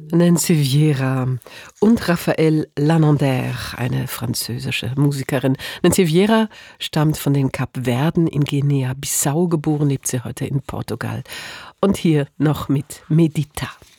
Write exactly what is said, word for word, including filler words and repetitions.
Nancy Vieira und Raphaël Lanander, eine französische Musikerin. Nancy Vieira stammt von den Kapverden in Guinea-Bissau, geboren, lebt sie heute in Portugal. Und hier noch mit Medita.